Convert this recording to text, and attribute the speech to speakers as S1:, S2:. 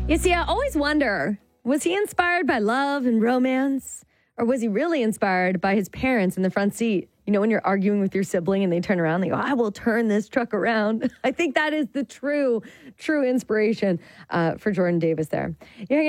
S1: You see, I always wonder, was he inspired by love and romance? Or was he really inspired by his parents in the front seat? You know, when you're arguing with your sibling and they turn around, they go, I will turn this truck around. I think that is the true inspiration for Jordan Davis there. You're